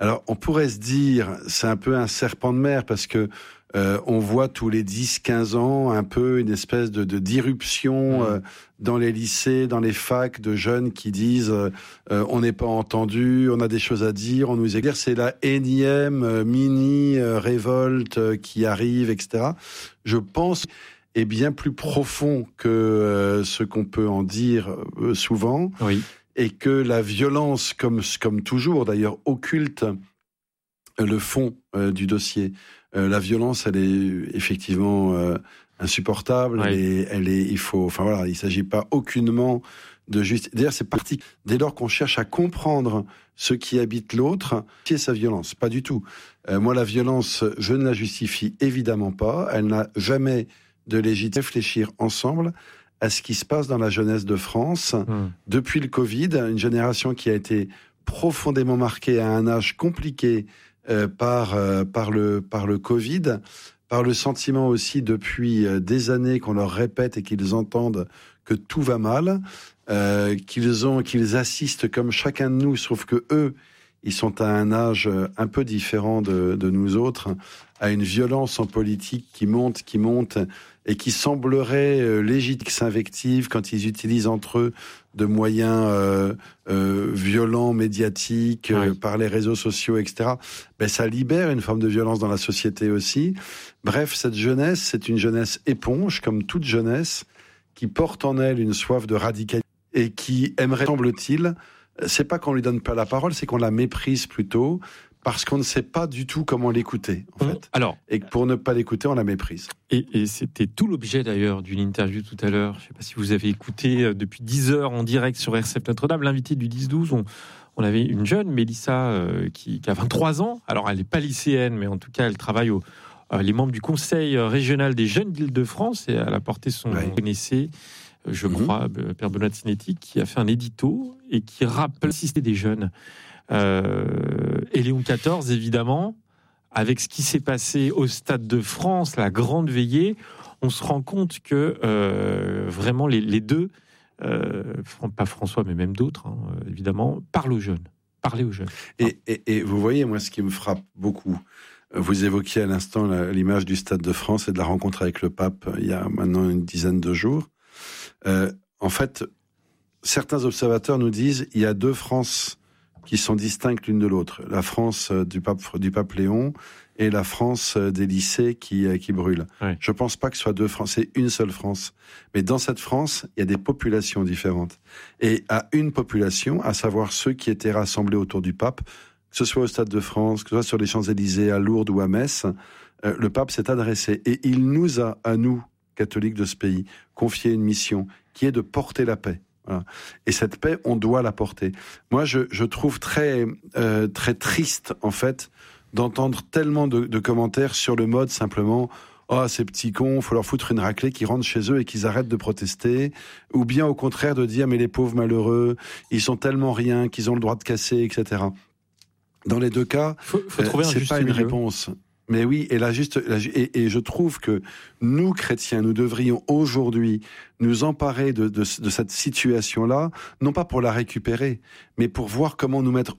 Alors, on pourrait se dire, c'est un peu un serpent de mer parce que on voit tous les 10-15 ans un peu une espèce d'irruption dans les lycées, dans les facs, de jeunes qui disent on n'est pas entendu, on a des choses à dire, on nous éclaire. C'est la énième mini révolte qui arrive, etc. Je pense est bien plus profond que ce qu'on peut en dire souvent, et que la violence, comme toujours d'ailleurs, occulte le fond du dossier. La violence, elle est effectivement insupportable. Il s'agit pas aucunement de justice. D'ailleurs, c'est parti. Dès lors qu'on cherche à comprendre ce qui habite l'autre, qui est sa violence, pas du tout. Moi, la violence, je ne la justifie évidemment pas. Elle n'a jamais de légitimité. Réfléchir ensemble à ce qui se passe dans la jeunesse de France depuis le Covid, une génération qui a été profondément marquée à un âge compliqué par le Covid, par le sentiment aussi depuis des années qu'on leur répète et qu'ils entendent que tout va mal, qu'ils assistent comme chacun de nous, sauf que eux, ils sont à un âge un peu différent de nous autres, à une violence en politique qui monte, et qui semblerait légitime, s'invective quand ils utilisent entre eux de moyens violents, médiatiques, par les réseaux sociaux, etc. Ben, ça libère une forme de violence dans la société aussi. Bref, cette jeunesse, c'est une jeunesse éponge, comme toute jeunesse, qui porte en elle une soif de radicalité et qui aimerait, semble-t-il, c'est pas qu'on lui donne pas la parole, c'est qu'on la méprise plutôt, parce qu'on ne sait pas du tout comment l'écouter, en fait. Alors, et que pour ne pas l'écouter, on la méprise. Et c'était tout l'objet, d'ailleurs, d'une interview tout à l'heure. Je ne sais pas si vous avez écouté depuis 10 heures en direct sur RCF Notre-Dame, l'invité du 10-12. On avait une jeune, Mélissa, qui a 23 ans. Alors, elle n'est pas lycéenne, mais en tout cas, elle travaille les membres du Conseil régional des jeunes d'Île-de-France. Et elle a porté son essai, je crois, Père Benoît Sinetti, qui a fait un édito et qui rappelle l'assisté des jeunes. Et Léon XIV, évidemment, avec ce qui s'est passé au Stade de France, la grande veillée, on se rend compte que vraiment les deux, pas François, mais même d'autres, évidemment, parlaient aux jeunes. Et vous voyez, moi, ce qui me frappe beaucoup, vous évoquiez à l'instant l'image du Stade de France et de la rencontre avec le pape il y a maintenant une dizaine de jours. En fait, certains observateurs nous disent il y a deux Frances qui sont distinctes l'une de l'autre. La France du pape Léon et la France des lycées qui brûlent. Je pense pas que ce soit deux France, c'est une seule France. Mais dans cette France, il y a des populations différentes. Et à une population, à savoir ceux qui étaient rassemblés autour du pape, que ce soit au Stade de France, que ce soit sur les Champs-Élysées, à Lourdes ou à Metz, le pape s'est adressé. Et il nous a, à nous, catholiques de ce pays, confié une mission qui est de porter la paix. Voilà. Et cette paix, on doit la porter. Moi, je trouve très triste, en fait, d'entendre tellement de commentaires sur le mode simplement « Oh, ces petits cons, faut leur foutre une raclée, qu'ils rentrent chez eux et qu'ils arrêtent de protester. » Ou bien, au contraire, de dire « Mais les pauvres malheureux, ils sont tellement rien qu'ils ont le droit de casser, etc. » Dans les deux cas, faut trouver c'est pas une réponse. Mais oui, et je trouve que nous, chrétiens, nous devrions aujourd'hui nous emparer de cette situation-là, non pas pour la récupérer, mais pour voir comment nous mettre